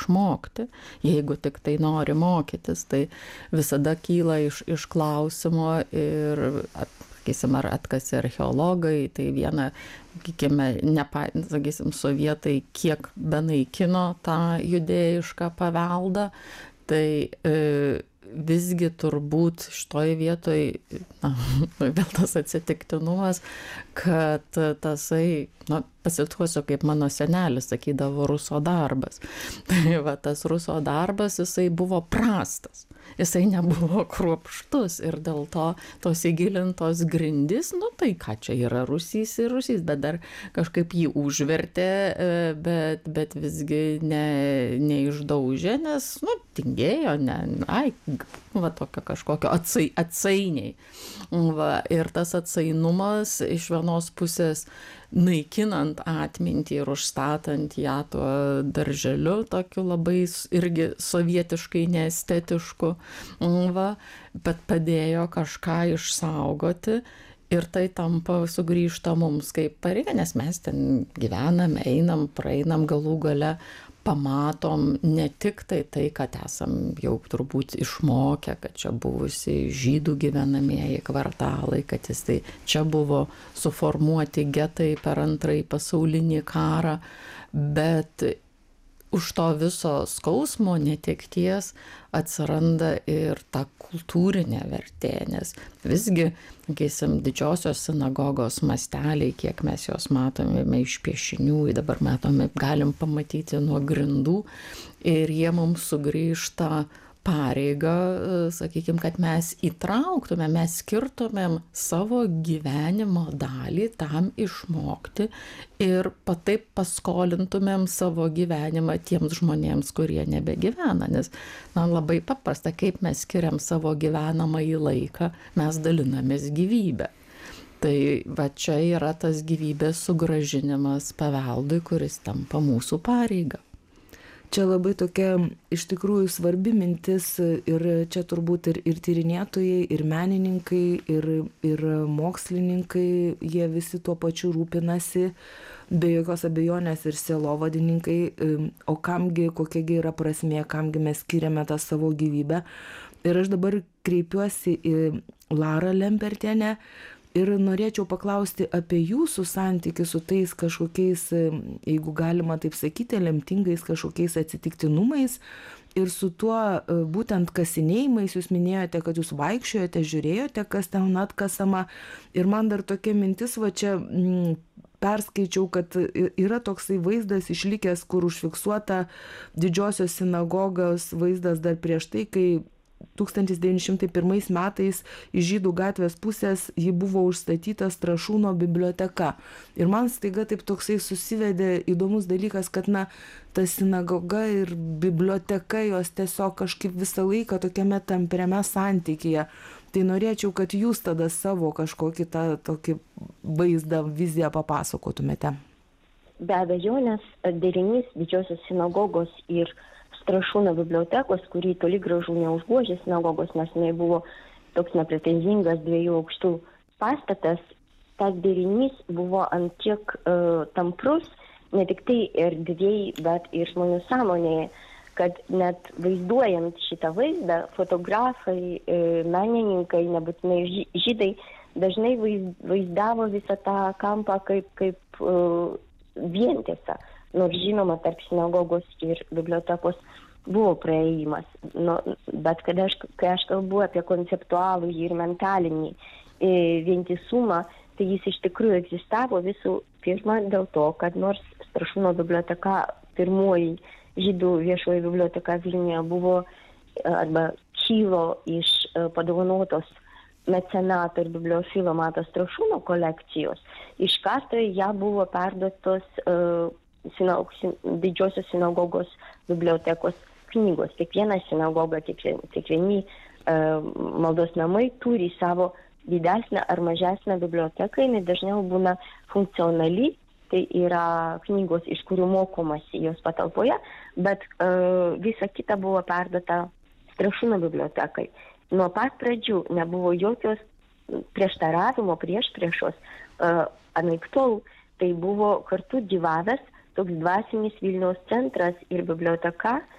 išmokti, jeigu tik tai nori mokytis, tai visada kyla iš klausimo ir, sakysim, ar atkasi archeologai, tai viena, sakykime, sakysim, sovietai kiek benaikino tą judėjišką paveldą, tai visgi turbūt šitoj vietoj, vėl tas atsitiktinumas, kad tasai, pasituosiu, kaip mano senelis sakydavo, ruso darbas. Tai va, tas ruso darbas, jisai buvo prastas, jisai nebuvo kruopštus ir dėl to tos įgilintos grindys, tai ką čia yra rusys ir rusys, bet dar kažkaip jį užvertė, bet visgi neišdaužė, nes, tingėjo, tokio kažkokio atsainiai. Va, ir tas atsainumas iš vienos pusės naikinant atmintį ir užstatant ją tuo darželiu, tokiu labai irgi sovietiškai neestetišku, bet padėjo kažką išsaugoti. Ir tai tampa sugrįžta mums kaip pareiga, nes mes ten gyvenam, einam, praeinam, galų gale pamatom ne tik tai, kad esam jau turbūt išmokę, kad čia buvusi žydų gyvenamieji kvartalai, kad čia buvo suformuoti getai per Antrąjį pasaulinį karą, bet už to viso skausmo, netekties atsiranda ir ta kultūrinė vertė, nes visgi, sakysim, didžiosios sinagogos masteliai, kiek mes jos matome iš piešinių, dabar matome, galim pamatyti nuo grindų ir jie mums sugrįžta pareigą, sakykime, kad mes įtrauktume, mes skirtumėm savo gyvenimo dalį tam išmokti ir taip paskolintumėm savo gyvenimą tiems žmonėms, kurie nebegyvena, nes labai paprasta, kaip mes skiriam savo gyvenamąjį laiką, mes dalinamės gyvybę. Tai va čia yra tas gyvybės sugrąžinimas paveldui, kuris tampa mūsų pareiga. Čia labai tokia iš tikrųjų svarbi mintis ir čia turbūt ir tyrinėtojai, ir menininkai, ir mokslininkai, jie visi tuo pačiu rūpinasi, be jokios abejonės ir sielovadininkai, o kokiagi yra prasmė, kamgi mes skiriame tą savo gyvybę. Ir aš dabar kreipiuosi į Larą Lempertienę ir norėčiau paklausti apie jūsų santykį su tais kažkokiais, jeigu galima taip sakyti, lemtingais kažkokiais atsitiktinumais ir su tuo būtent kasinėjimais. Jūs minėjote, kad jūs vaikščiojote, žiūrėjote, kas ten atkasama. Ir man dar tokia mintis, va čia perskaičiau, kad yra toksai vaizdas išlikęs, kur užfiksuota Didžiosios sinagogos vaizdas dar prieš tai, kai 1901 metais iš Žydų gatvės pusės ji buvo užstatyta Strašūno biblioteka. Ir man staiga taip toksai susivedė įdomus dalykas, kad ta sinagoga ir biblioteka jos tiesiog kažkaip visą laiką tokiame tampriame santykyje. Tai norėčiau, kad jūs tada savo kažkokį tą tokį vaizdą, viziją papasakotumėte. Be abejonės, derinys Didžiosios sinagogos ir Strašūno bibliotekos, kurį toli gražu neužgožė sinagogos, nes jinai buvo toks nepretenzingas 2 aukštų pastatas, tas derinys buvo ant tiek tamprus, ne tik tai erdvėj, bet ir žmonių sąmonėje, kad net vaizduojant šitą vaizdą, fotografai, menininkai, nebūtinai žydai, dažnai vaizdavo visą tą kampą kaip vientisą. Nors žinoma, tarp sinagogos ir bibliotekos buvo praėjimas. Bet kai aš kalbu apie konceptualų ir mentalinį vientisumą, tai jis iš tikrųjų egzistavo visų pirma dėl to, kad nors Strašūno biblioteka, pirmoji žydų viešoji biblioteka Vilniuje buvo arba kilo iš padovanotos mecenato ir bibliofilo Mato Strašūno kolekcijos, iš karto ją buvo perduotos Didžiosios sinagogos bibliotekos knygos. Kiekviena sinagoga, kiekvieni maldos namai turi savo didesnę ar mažesnę biblioteką, jinai dažniau būna funkcionali, tai yra knygos, iš kurių mokomasi jos patalpoje, bet visa kita buvo perduota Strašūno bibliotekai. Nuo pat pradžių nebuvo jokios prieštaravimo priešos, anaiptol tai buvo kartu gyvavęs toks dvasinis Vilniaus centras ir biblioteka,